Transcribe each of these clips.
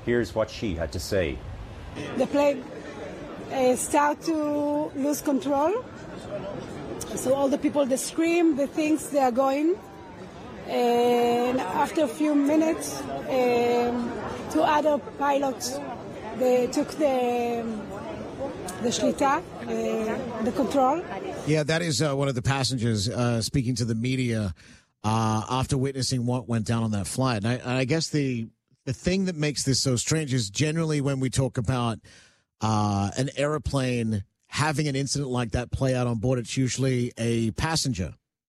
Here's what she had to say. The plane start to lose control. So all the people, they scream, they think they are going. And after a few minutes, two other pilots, they took the shlita, the control. Yeah, that is one of the passengers speaking to the media after witnessing what went down on that flight. And I guess the thing that makes this so strange is generally when we talk about an airplane having an incident like that play out on board, it's usually a passenger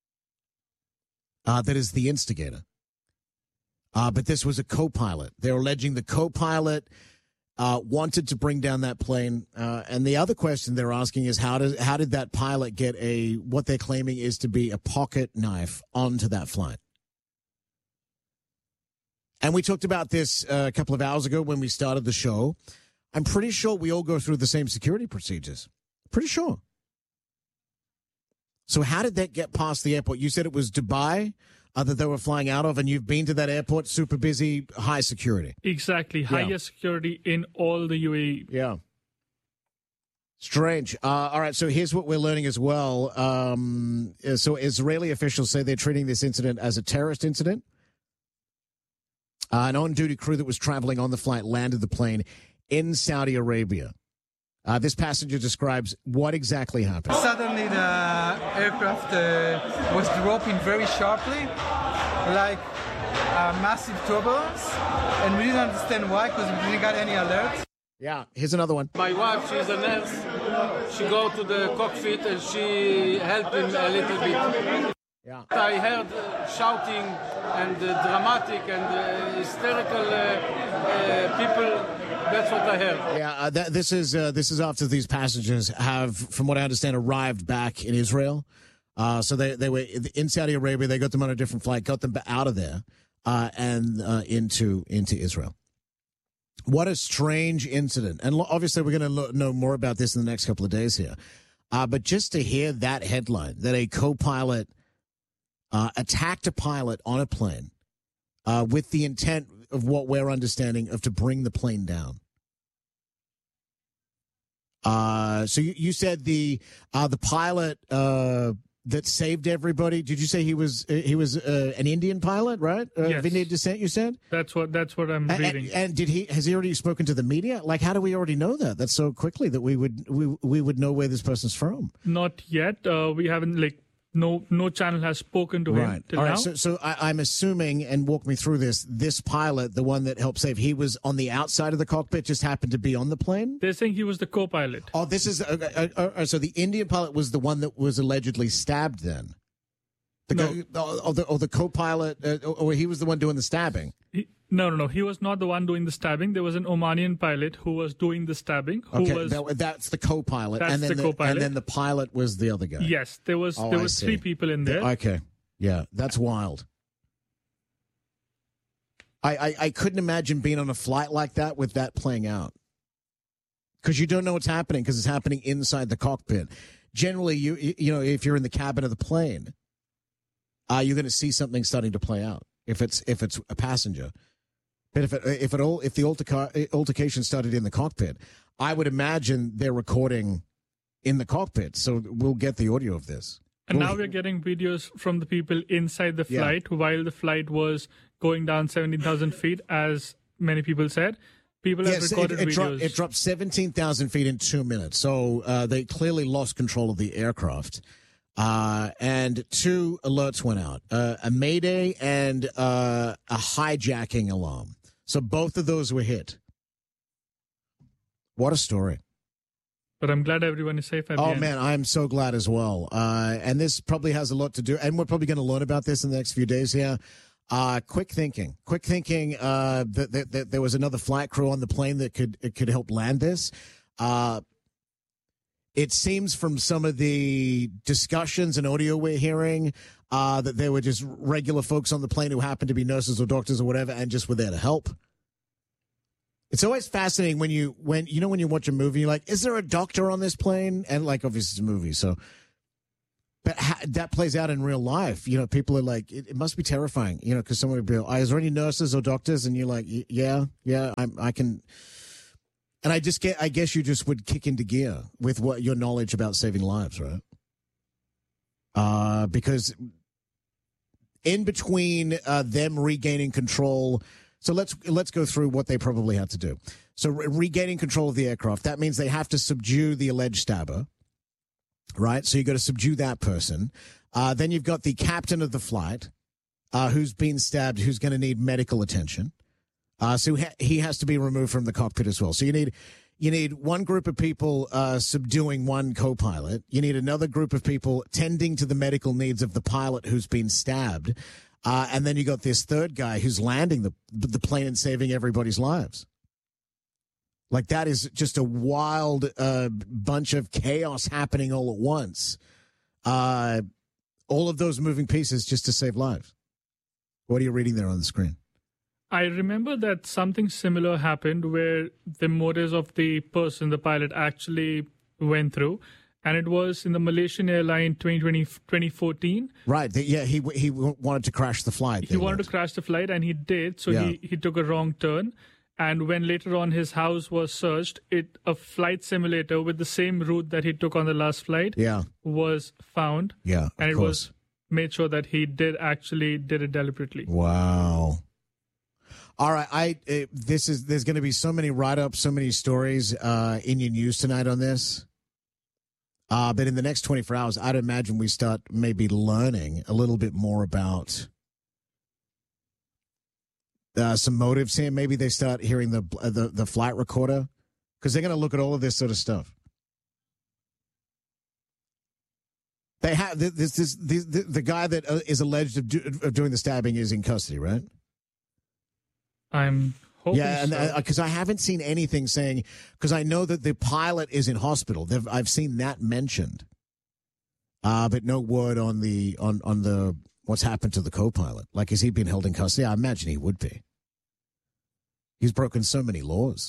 that is the instigator. But this was a co-pilot. They're alleging the co-pilot wanted to bring down that plane. And the other question they're asking is how did that pilot get what they're claiming is to be a pocket knife onto that flight? And we talked about this a couple of hours ago when we started the show. I'm pretty sure we all go through the same security procedures. Pretty sure. So how did that get past the airport? You said it was Dubai that they were flying out of, and you've been to that airport, super busy, high security. Exactly. Highest security in all the UAE. Yeah. Strange. All right, so here's what we're learning as well. So Israeli officials say they're treating this incident as a terrorist incident. An on-duty crew that was traveling on the flight landed the plane in Saudi Arabia. This passenger describes what exactly happened. Suddenly the aircraft was dropping very sharply, like massive turbulence, and we didn't understand why because we didn't get any alerts. Yeah, here's another one. My wife, she's a nurse. She go to the cockpit and she helped him a little bit. Yeah. I heard shouting and dramatic and hysterical people. That's what I heard. Yeah, this is after these passengers have, from what I understand, arrived back in Israel. So they were in Saudi Arabia. They got them on a different flight, got them out of there, and into Israel. What a strange incident. And obviously we're going to know more about this in the next couple of days here. But just to hear that headline, that a co-pilot attacked a pilot on a plane with the intent of what we're understanding of to bring the plane down. So you said the pilot that saved everybody. Did you say he was an Indian pilot, right? Yes. Of Indian descent, you said? That's what I'm reading. And has he already spoken to the media? Like, how do we already know that? That's so quickly that we would know where this person's from. Not yet. We haven't No channel has spoken to him till now. So I'm assuming, and walk me through this pilot, the one that helped save, he was on the outside of the cockpit, just happened to be on the plane? They're saying he was the co-pilot. Oh, this is... so the Indian pilot was the one that was allegedly stabbed then? The co-pilot, or he was the one doing the stabbing? No. He was not the one doing the stabbing. There was an Omanian pilot who was doing the stabbing. That's the co-pilot. That's the co-pilot. And then the pilot was the other guy. Yes, there was three people in there. Okay. Yeah, that's wild. I couldn't imagine being on a flight like that with that playing out. Because you don't know what's happening because it's happening inside the cockpit. Generally, you know, if you're in the cabin of the plane, you're going to see something starting to play out if it's a passenger. But if the altercation started in the cockpit, I would imagine they're recording in the cockpit. So we'll get the audio of this. And now we're getting videos from the people inside the flight while the flight was going down 17,000 feet, as many people said. People have recorded videos. It dropped 17,000 feet in 2 minutes. So they clearly lost control of the aircraft. And two alerts went out, a mayday and a hijacking alarm. So both of those were hit. What a story. But I'm glad everyone is safe at the end. Man, I'm so glad as well. And this probably has a lot to do, and we're probably going to learn about this in the next few days here. Quick thinking. That there was another flight crew on the plane that could help land this. It seems from some of the discussions and audio we're hearing that there were just regular folks on the plane who happened to be nurses or doctors or whatever and just were there to help. It's always fascinating when you watch a movie, you're like, is there a doctor on this plane? And like, obviously it's a movie, so. But that plays out in real life. You know, people are like, it must be terrifying, you know, because someone would be like, is there any nurses or doctors? And you're like, yeah, I can. And I guess you just would kick into gear with what your knowledge about saving lives, right? Because in between them regaining control, so let's go through what they probably had to do. So regaining control of the aircraft, that means they have to subdue the alleged stabber. Right, so you got to subdue that person. Then you've got the captain of the flight, who's been stabbed, who's going to need medical attention. So he has to be removed from the cockpit as well. So you need one group of people subduing one co-pilot. You need another group of people tending to the medical needs of the pilot who's been stabbed, and then you got this third guy who's landing the plane and saving everybody's lives. Like, that is just a wild bunch of chaos happening all at once. All of those moving pieces just to save lives. What are you reading there on the screen? I remember that something similar happened where the motives of the person, the pilot, actually went through. And it was in the Malaysian airline 2014. Right. He wanted to crash the flight. He wanted to crash the flight, and he did. So he took a wrong turn. And when later on his house was searched, a flight simulator with the same route that he took on the last flight was found. Yeah, and it was made sure that he did it deliberately. Wow. All right, there's going to be so many write-ups, so many stories in your news tonight on this. But in the next 24 hours, I'd imagine we start maybe learning a little bit more about some motives here. Maybe they start hearing the flight recorder, because they're going to look at all of this sort of stuff. They have the guy that is alleged of doing the stabbing is in custody, right? I'm hoping and because I haven't seen anything saying, because I know that the pilot is in hospital. I've seen that mentioned, but no word on the what's happened to the co-pilot. Like, has he been held in custody? I imagine he would be. He's broken so many laws.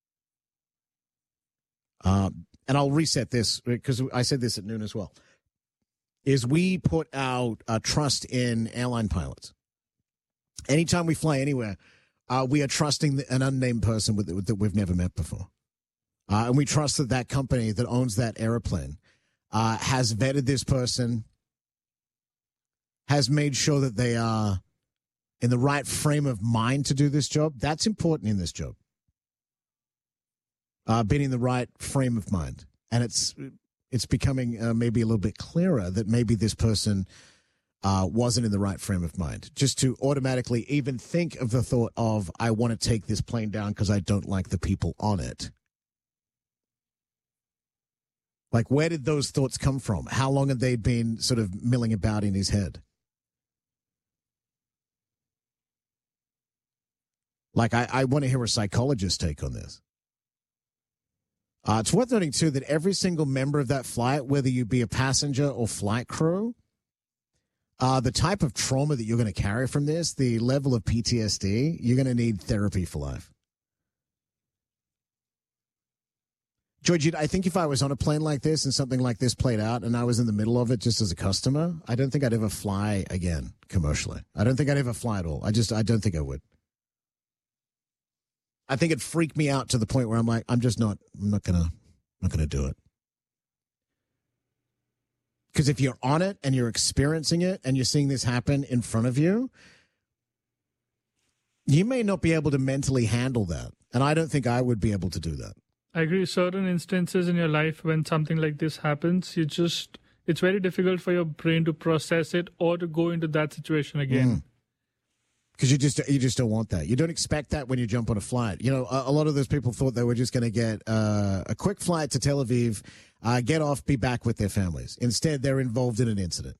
And I'll reset this, because I said this at noon as well, is we put our trust in airline pilots. Anytime we fly anywhere, we are trusting an unnamed person that we've never met before. And we trust that company that owns that airplane has vetted this person, has made sure that they are in the right frame of mind to do this job. That's important in this job. Being in the right frame of mind. And it's becoming maybe a little bit clearer that maybe this person wasn't in the right frame of mind. Just to automatically even think of the thought of, I want to take this plane down because I don't like the people on it. Like, where did those thoughts come from? How long had they been sort of milling about in his head? Like, I want to hear a psychologist's take on this. It's worth noting, too, that every single member of that flight, whether you be a passenger or flight crew, the type of trauma that you're going to carry from this, the level of PTSD, you're going to need therapy for life. George, I think if I was on a plane like this and something like this played out and I was in the middle of it just as a customer, I don't think I'd ever fly again commercially. I don't think I'd ever fly at all. I don't think I would. I think it'd freak me out to the point where I'm like, I'm not gonna do it. Because if you're on it and you're experiencing it and you're seeing this happen in front of you, you may not be able to mentally handle that. And I don't think I would be able to do that. I agree. Certain instances in your life when something like this happens, it's very difficult for your brain to process it or to go into that situation again. Because you just don't want that. You don't expect that when you jump on a flight. You know, a lot of those people thought they were just going to get a quick flight to Tel Aviv, get off, be back with their families. Instead, they're involved in an incident.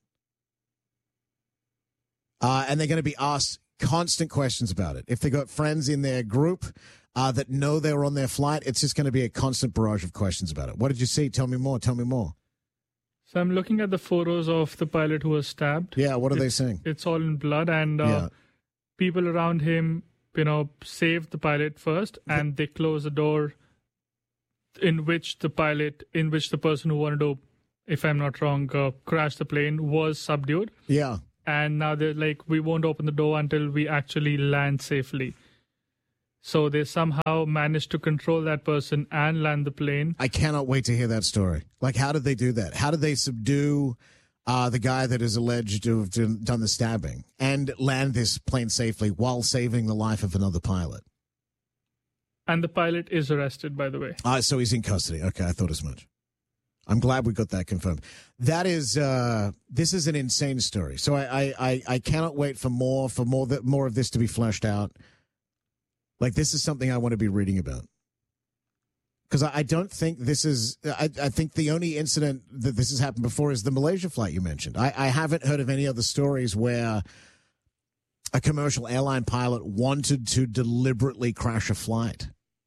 And they're going to be asked constant questions about it. If they got friends in their group that know they were on their flight, it's just going to be a constant barrage of questions about it. What did you see? Tell me more. Tell me more. So I'm looking at the photos of the pilot who was stabbed. Yeah, what are they saying? It's all in blood, and people around him, saved the pilot first, and they closed the door in which the person who wanted to if I'm not wrong, crashed the plane, was subdued. Yeah. And now they're like, we won't open the door until we actually land safely. So they somehow managed to control that person and land the plane. I cannot wait to hear that story. Like, how did they do that? How did they subdue the guy that is alleged to have done the stabbing and land this plane safely while saving the life of another pilot? And the pilot is arrested, by the way. So he's in custody. Okay, I thought as much. I'm glad we got that confirmed. That is, this is an insane story. So I cannot wait for more of this to be fleshed out. Like, this is something I want to be reading about. Because I don't think this is, I think the only incident that this has happened before is the Malaysia flight you mentioned. I haven't heard of any other stories where a commercial airline pilot wanted to deliberately crash a flight.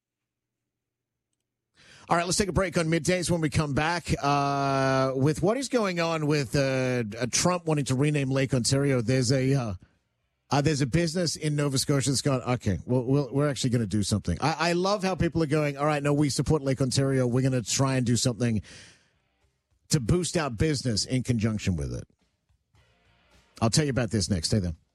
All right, let's take a break on middays. When we come back, with what is going on with Trump wanting to rename Lake Ontario, there's a business in Nova Scotia that's gone, okay, we're actually going to do something. I love how people are going, all right, no, we support Lake Ontario. We're going to try and do something to boost our business in conjunction with it. I'll tell you about this next. Stay there.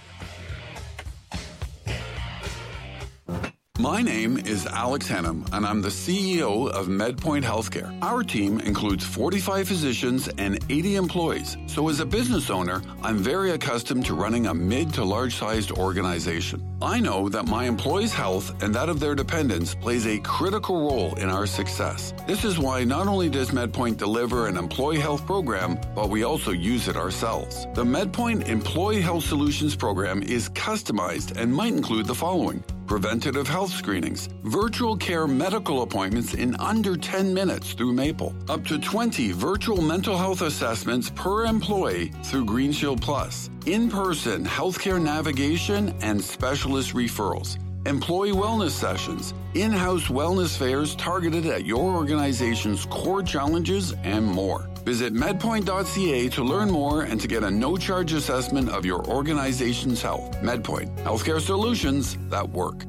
My name is Alex Hannum, and I'm the CEO of MedPoint Healthcare. Our team includes 45 physicians and 80 employees. So as a business owner, I'm very accustomed to running a mid to large-sized organization. I know that my employees' health and that of their dependents plays a critical role in our success. This is why not only does MedPoint deliver an employee health program, but we also use it ourselves. The MedPoint Employee Health Solutions program is customized and might include the following: preventative health screenings, virtual care medical appointments in under 10 minutes through Maple, up to 20 virtual mental health assessments per employee through GreenShield Plus, in-person healthcare navigation and specialist referrals, employee wellness sessions, in-house wellness fairs targeted at your organization's core challenges, and more. Visit medpoint.ca to learn more and to get a no-charge assessment of your organization's health. MedPoint, healthcare solutions that work.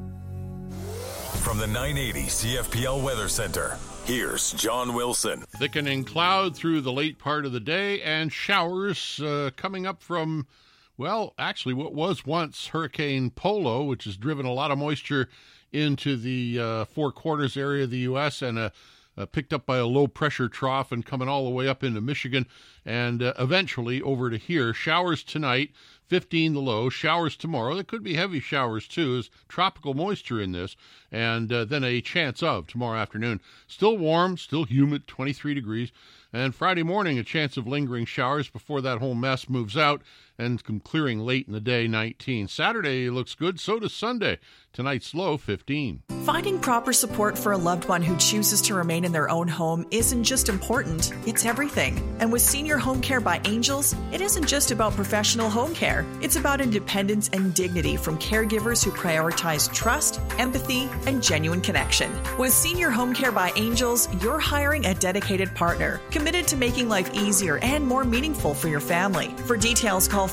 From the 980 CFPL Weather Center, here's John Wilson. Thickening cloud through the late part of the day and showers coming up from, well, actually what was once Hurricane Polo, which has driven a lot of moisture into the Four Corners area of the U.S. and picked up by a low-pressure trough and coming all the way up into Michigan and eventually over to here. Showers tonight, 15 the low. Showers tomorrow. There could be heavy showers, too. There's tropical moisture in this. And then a chance of tomorrow afternoon. Still warm, still humid, 23 degrees. And Friday morning, a chance of lingering showers before that whole mess moves out and clearing late in the day, 19. Saturday looks good. So does Sunday. Tonight's low, 15. Finding proper support for a loved one who chooses to remain in their own home isn't just important, it's everything. And with Senior Home Care by Angels, it isn't just about professional home care. It's about independence and dignity from caregivers who prioritize trust, empathy, and genuine connection. With Senior Home Care by Angels, you're hiring a dedicated partner, committed to making life easier and more meaningful for your family. For details, call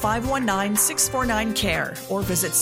519-649-CARE or visit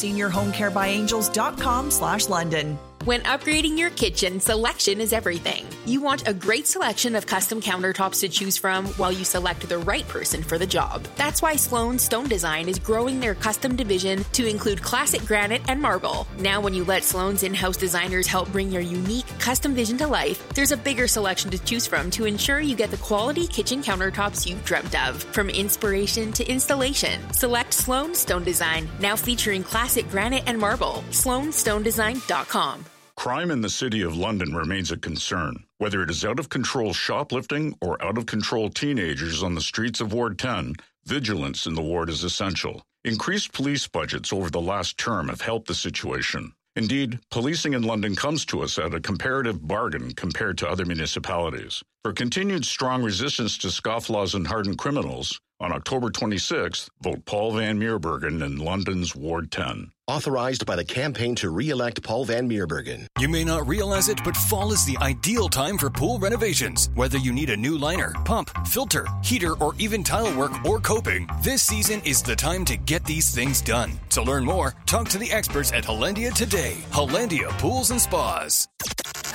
seniorhomecarebyangels.com/London. When upgrading your kitchen, selection is everything. You want a great selection of custom countertops to choose from while you select the right person for the job. That's why Sloan Stone Design is growing their custom division to include classic granite and marble. Now when you let Sloan's in-house designers help bring your unique custom vision to life, there's a bigger selection to choose from to ensure you get the quality kitchen countertops you've dreamt of. From inspiration to installation, select Sloan Stone Design, now featuring classic granite and marble. SloanStoneDesign.com. Crime in the City of London remains a concern. Whether it is out-of-control shoplifting or out-of-control teenagers on the streets of Ward 10, vigilance in the ward is essential. Increased police budgets over the last term have helped the situation. Indeed, policing in London comes to us at a comparative bargain compared to other municipalities. For continued strong resistance to scofflaws and hardened criminals, on October 26th, vote Paul Van Meerbergen in London's Ward 10. Authorized by the campaign to re-elect Paul Van Meerbergen. You may not realize it, but fall is the ideal time for pool renovations. Whether you need a new liner, pump, filter, heater, or even tile work or coping, this season is the time to get these things done. To learn more, talk to the experts at Hollandia today. Hollandia Pools and Spas.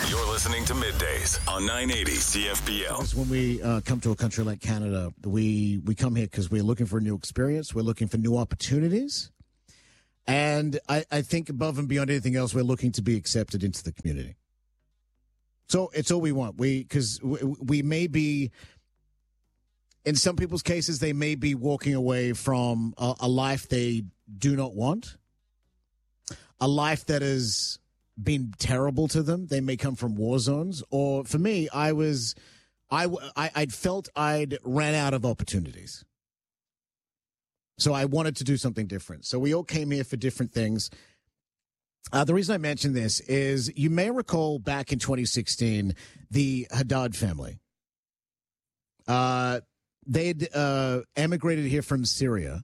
You're listening to Middays on 980 CFPL. When we come to a country like Canada, we come here because we're looking for a new experience. We're looking for new opportunities. And I think above and beyond anything else, we're looking to be accepted into the community. So it's all we want. Because we may be, in some people's cases, they may be walking away from a life they do not want, a life that has been terrible to them. They may come from war zones. Or for me, I'd felt I'd ran out of opportunities. So I wanted to do something different. So we all came here for different things. The reason I mention this is you may recall back in 2016, the Haddad family. They'd emigrated here from Syria,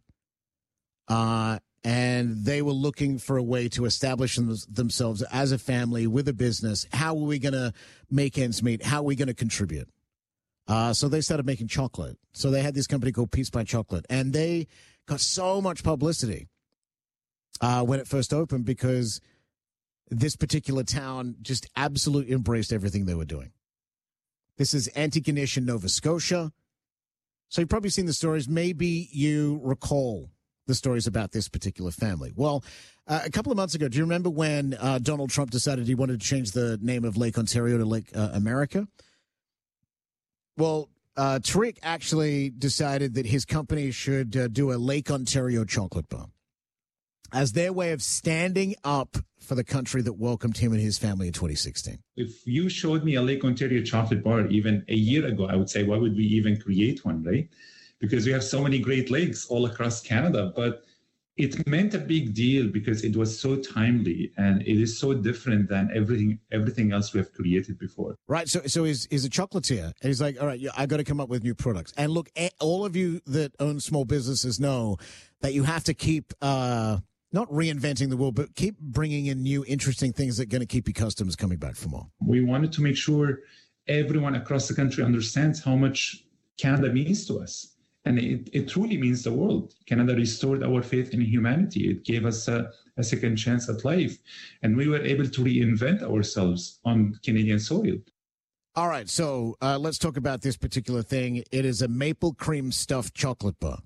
and they were looking for a way to establish themselves as a family with a business. How are we going to make ends meet? How are we going to contribute? So they started making chocolate. So they had this company called Peace by Chocolate, and they got so much publicity when it first opened because this particular town just absolutely embraced everything they were doing. This is Antigonish, Nova Scotia. So you've probably seen the stories. Maybe you recall the stories about this particular family. Well, a couple of months ago, do you remember when Donald Trump decided he wanted to change the name of Lake Ontario to Lake America? Well, Tariq actually decided that his company should do a Lake Ontario chocolate bar as their way of standing up for the country that welcomed him and his family in 2016. If you showed me a Lake Ontario chocolate bar even a year ago, I would say, why would we even create one, right? Because we have so many great lakes all across Canada. But it meant a big deal because it was so timely and it is so different than everything else we have created before. Right. So he's a chocolatier. And he's like, all right, I got to come up with new products. And look, all of you that own small businesses know that you have to keep not reinventing the wheel, but keep bringing in new, interesting things that are going to keep your customers coming back for more. We wanted to make sure everyone across the country understands how much Canada means to us. And it truly means the world. Canada restored our faith in humanity. It gave us a second chance at life. And we were able to reinvent ourselves on Canadian soil. All right, so let's talk about this particular thing. It is a maple cream stuffed chocolate bar.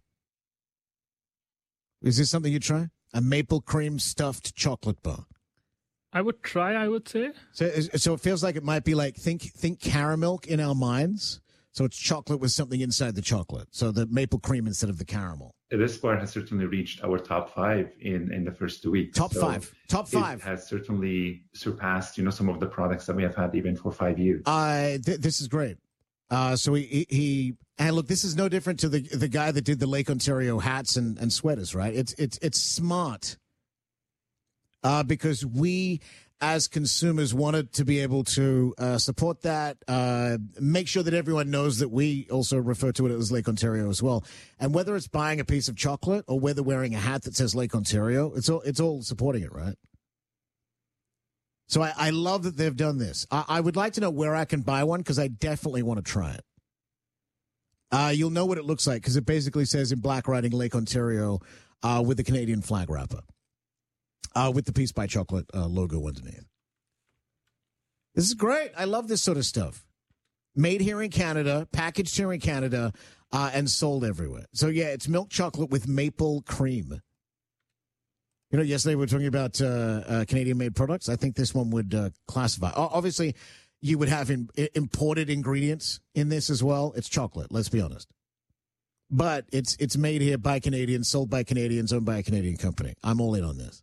Is this something you try? A maple cream stuffed chocolate bar. I would try, I would say. So it feels like it might be like, think caramel in our minds. So it's chocolate with something inside the chocolate. So the maple cream instead of the caramel. This bar has certainly reached our top 5 in the first 2 weeks. Top five. It has certainly surpassed, some of the products that we have had even for 5 years. This is great. So he and look, this is no different to the guy that did the Lake Ontario hats and sweaters, right? It's smart because we as consumers wanted to be able to support that, make sure that everyone knows that we also refer to it as Lake Ontario as well. And whether it's buying a piece of chocolate or whether wearing a hat that says Lake Ontario, it's all supporting it, right? So I love that they've done this. I would like to know where I can buy one because I definitely want to try it. You'll know what it looks like because it basically says in black writing Lake Ontario with the Canadian flag wrapper. With the Peace by Chocolate logo underneath. This is great. I love this sort of stuff. Made here in Canada, packaged here in Canada, and sold everywhere. So, yeah, it's milk chocolate with maple cream. Yesterday we were talking about Canadian-made products. I think this one would classify. Obviously, you would have imported ingredients in this as well. It's chocolate, let's be honest. But it's made here by Canadians, sold by Canadians, owned by a Canadian company. I'm all in on this.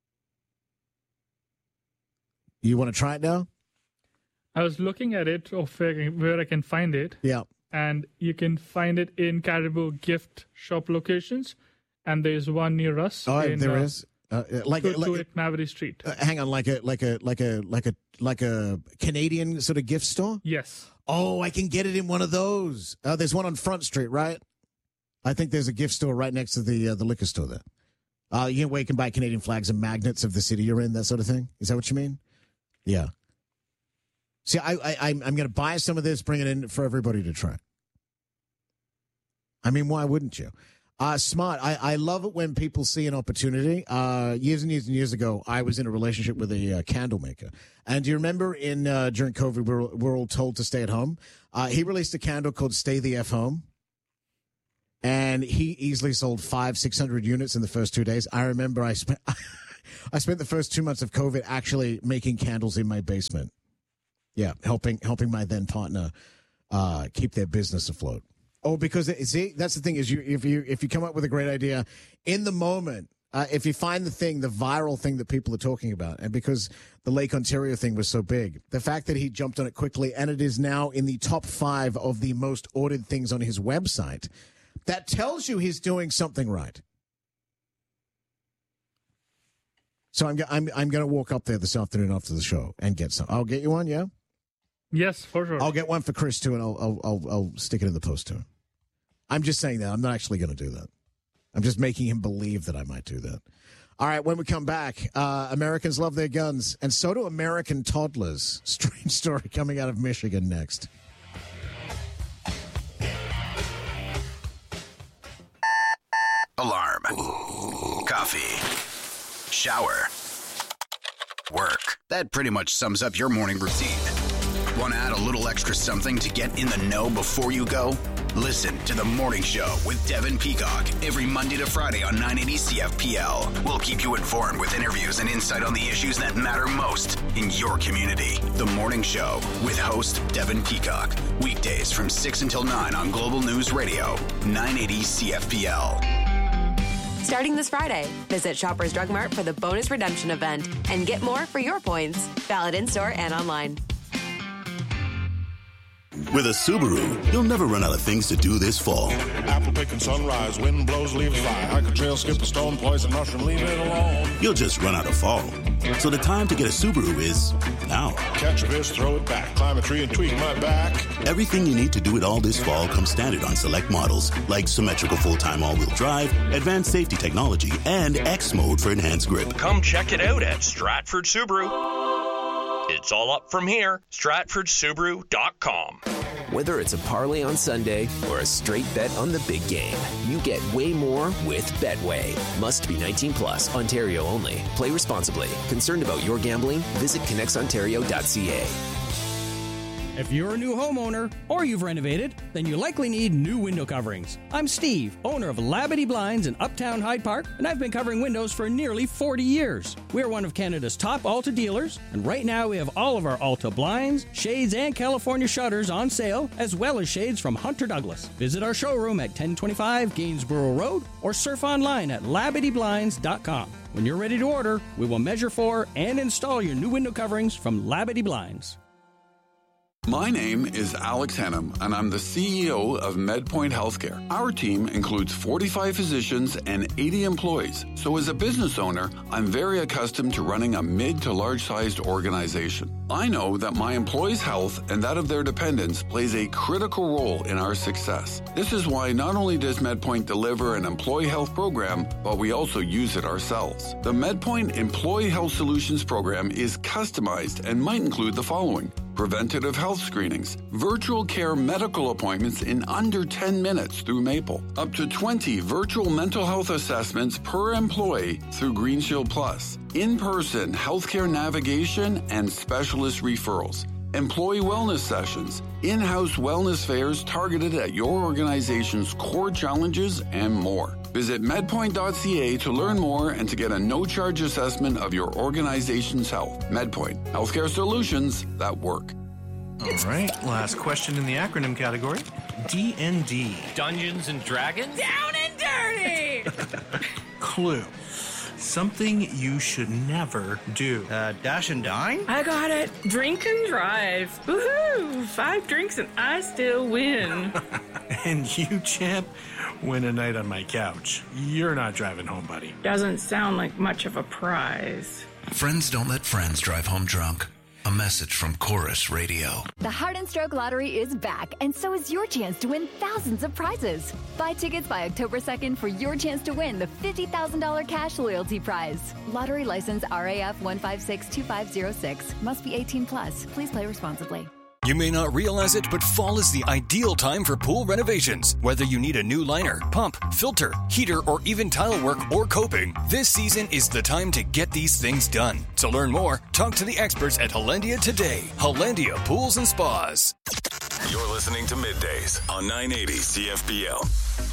You want to try it now? I was looking at it of where I can find it. Yeah. And you can find it in Caribou gift shop locations. And there's one near us. Oh, there is? Like Maverick Street. Hang on, like a Canadian sort of gift store? Yes. Oh, I can get it in one of those. There's one on Front Street, right? I think there's a gift store right next to the liquor store there. You can buy Canadian flags and magnets of the city you're in, that sort of thing. Is that what you mean? Yeah. See, I'm going to buy some of this, bring it in for everybody to try. I mean, why wouldn't you? Smart. I love it when people see an opportunity. Years and years and years ago, I was in a relationship with a candle maker. And do you remember during COVID, we were all told to stay at home? He released a candle called Stay the F Home. And he easily sold 500-600 units in the first 2 days. I remember I spent the first 2 months of COVID actually making candles in my basement. Yeah, helping my then partner keep their business afloat. Oh, because see, that's the thing is if you come up with a great idea in the moment, if you find the viral thing that people are talking about, and because the Lake Ontario thing was so big, the fact that he jumped on it quickly and it is now in the top 5 of the most ordered things on his website, that tells you he's doing something right. So I'm going to walk up there this afternoon after the show and get some. I'll get you one, yeah. Yes, for sure. I'll get one for Chris too, and I'll stick it in the post to him. I'm just saying that. I'm not actually going to do that. I'm just making him believe that I might do that. All right, when we come back, Americans love their guns, and so do American toddlers. Strange story coming out of Michigan next. Alarm. Coffee. Shower. Work. That pretty much sums up your morning routine. Want to add a little extra something to get in the know before you go? Listen to The Morning Show with Devin Peacock every Monday to Friday on 980 CFPL. We'll keep you informed with interviews and insight on the issues that matter most in your community. The Morning Show with host Devin Peacock. Weekdays from 6 until 9 on Global News Radio, 980 CFPL. Starting this Friday, visit Shoppers Drug Mart for the bonus redemption event and get more for your points. Valid in-store and online. With a Subaru, you'll never run out of things to do this fall. Apple picking sunrise, wind blows, leaves fly. Hike a trail, skip a stone, poison mushroom, leave it alone. You'll just run out of fall. So the time to get a Subaru is now. Catch a fish, throw it back, climb a tree and tweak my back. Everything you need to do it all this fall comes standard on select models, like symmetrical full-time all-wheel drive, advanced safety technology, and X mode for enhanced grip. Come check it out at Stratford Subaru. It's all up from here. StratfordSubaru.com. Whether it's a parlay on Sunday or a straight bet on the big game, you get way more with Betway. Must be 19 plus, Ontario only. Play responsibly. Concerned about your gambling? Visit connectsontario.ca. If you're a new homeowner or you've renovated, then you likely need new window coverings. I'm Steve, owner of Labadee Blinds in Uptown Hyde Park, and I've been covering windows for nearly 40 years. We're one of Canada's top Alta dealers, and right now we have all of our Alta blinds, shades, and California shutters on sale, as well as shades from Hunter Douglas. Visit our showroom at 1025 Gainsborough Road or surf online at LabadeeBlinds.com. When you're ready to order, we will measure for and install your new window coverings from Labadee Blinds. My name is Alex Hannum, and I'm the CEO of MedPoint Healthcare. Our team includes 45 physicians and 80 employees. So as a business owner, I'm very accustomed to running a mid to large-sized organization. I know that my employees' health and that of their dependents plays a critical role in our success. This is why not only does MedPoint deliver an employee health program, but we also use it ourselves. The MedPoint Employee Health Solutions program is customized and might include the following: preventative health screenings, virtual care medical appointments in under 10 minutes through Maple, up to 20 virtual mental health assessments per employee through Green Shield Plus, in-person healthcare navigation and specialist referrals, employee wellness sessions, in-house wellness fairs targeted at your organization's core challenges, and more. Visit medpoint.ca to learn more and to get a no-charge assessment of your organization's health. MedPoint, healthcare solutions that work. All right, last question in the acronym category. D&D. Dungeons and Dragons? Down and dirty! Clue. Something you should never do. Dash and dine? I got it. Drink and drive. Woohoo! 5 drinks and I still win. And you, champ, win a night on my couch. You're not driving home, buddy. Doesn't sound like much of a prize. Friends don't let friends drive home drunk. A message from Chorus Radio. The Heart and Stroke Lottery is back, and so is your chance to win thousands of prizes. Buy tickets by October 2nd for your chance to win the $50,000 cash loyalty prize. Lottery license RAF 1562506. Must be 18 plus. Please play responsibly. You may not realize it, but fall is the ideal time for pool renovations. Whether you need a new liner, pump, filter, heater, or even tile work or coping, this season is the time to get these things done. To learn more, talk to the experts at Hollandia today. Hollandia Pools and Spas. You're listening to Middays on 980 CFPL.